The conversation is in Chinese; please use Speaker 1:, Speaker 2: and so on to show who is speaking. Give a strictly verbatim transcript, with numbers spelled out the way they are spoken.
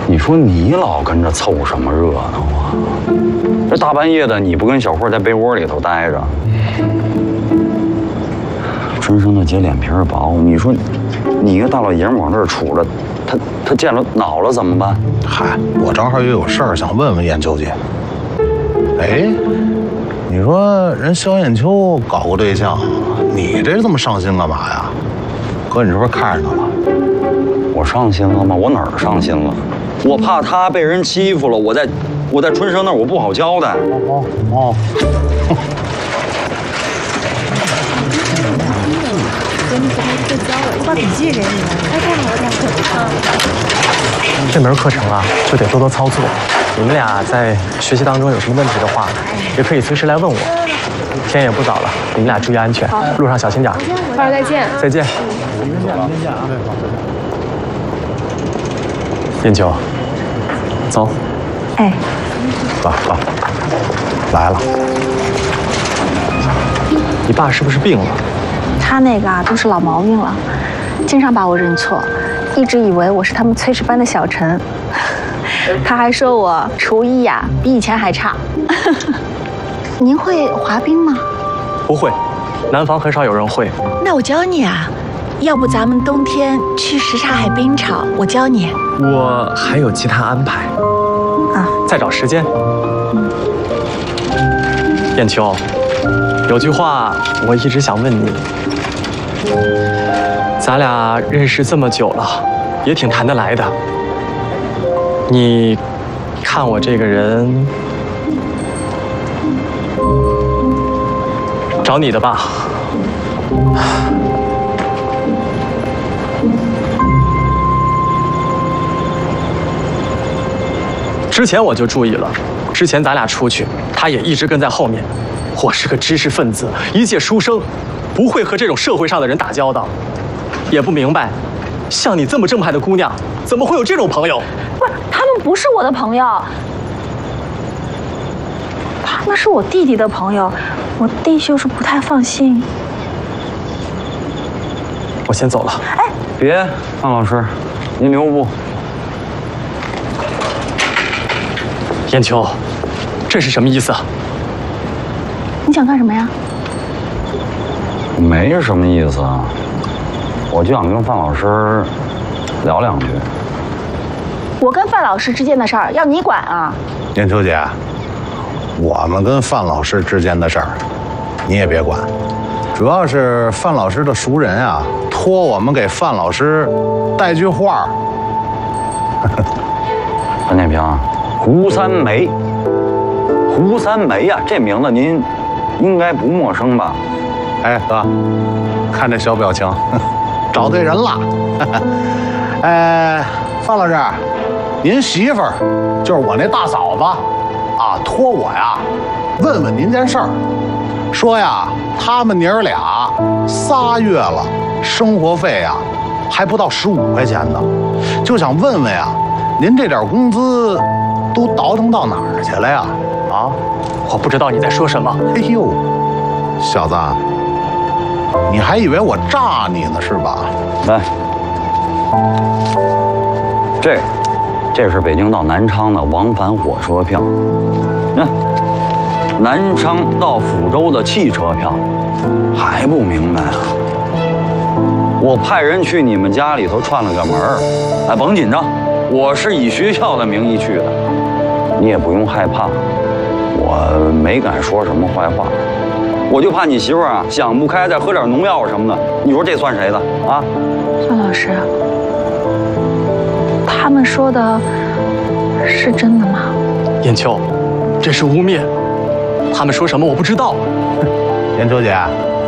Speaker 1: 你说你老跟着凑什么热闹啊？这大半夜的，你不跟小慧在被窝里头待着？春生的姐脸皮薄，你说你一个大老爷们往这儿杵着，他他见了恼了怎么办？
Speaker 2: 嗨，我正好也有事儿想问问燕秋姐。哎，你说人萧燕秋搞个对象，你这这么上心干嘛呀？哥，你是不是看上他了？
Speaker 1: 我上心了吗？我哪儿上心了？我怕他被人欺负了，我在我在春生那儿我不好交代。哦哦。
Speaker 3: 我把笔记给你了，哎，太好了，太好了。
Speaker 4: 这门课程啊，就得多多操作。你们俩在学习当中有什么问题的话，也可以随时来问我。天也不早了，你们俩注意安全，路上小心点。
Speaker 3: 范儿再见。
Speaker 4: 再见。燕秋，走。
Speaker 3: 哎，
Speaker 2: 爸爸来了。
Speaker 4: 你爸是不是病了？
Speaker 3: 他那个啊都是老毛病了，经常把我认错，一直以为我是他们炊事班的小陈。他还说我厨艺呀比以前还差。您会滑冰吗？
Speaker 4: 不会，南方很少有人会。
Speaker 5: 那我教你啊，要不咱们冬天去什刹海冰场，我教你。
Speaker 4: 我还有其他安排啊，再找时间。燕秋，有句话我一直想问你，咱俩认识这么久了，也挺谈得来的。你看我这个人，找你的吧。之前我就注意了，之前咱俩出去，他也一直跟在后面。我是个知识分子，一介书生，不会和这种社会上的人打交道，也不明白，像你这么正派的姑娘，怎么会有这种朋友？
Speaker 3: 不是，他们不是我的朋友，他们是我弟弟的朋友，我弟就是不太放心。
Speaker 4: 我先走了。
Speaker 3: 哎，
Speaker 1: 别，范老师，您留步。
Speaker 4: 燕秋，这是什么意思啊？
Speaker 3: 你想干什么呀？
Speaker 1: 没什么意思啊，我就想跟范老师聊两句。
Speaker 3: 我跟范老师之间的事儿要你管啊？
Speaker 2: 燕秋姐，我们跟范老师之间的事儿，你也别管。主要是范老师的熟人啊，托我们给范老师带句话。
Speaker 1: 范建平，胡三梅，胡三梅呀、啊，这名字您应该不陌生吧？
Speaker 2: 哎哥，看这小表情，找对人了。哎，范老师，您媳妇儿就是我那大嫂子啊，托我呀问问您件事儿，说呀他们娘儿俩仨月了，生活费呀还不到十五块钱呢，就想问问呀，您这点工资都倒腾到哪儿去了呀？啊，
Speaker 4: 我不知道你在说什么。
Speaker 2: 哎呦，小子，你还以为我诈你呢是吧？
Speaker 1: 来，这，这是北京到南昌的往返火车票。那、嗯，南昌到抚州的汽车票，还不明白啊？我派人去你们家里头串了个门儿，哎，甭紧张，我是以学校的名义去的，你也不用害怕，我没敢说什么坏话。我就怕你媳妇儿啊想不开，再喝点农药什么的，你说这算谁的啊？
Speaker 3: 范老师，他们说的是真的吗？
Speaker 4: 燕秋，这是污蔑，他们说什么我不知道。
Speaker 2: 燕秋姐，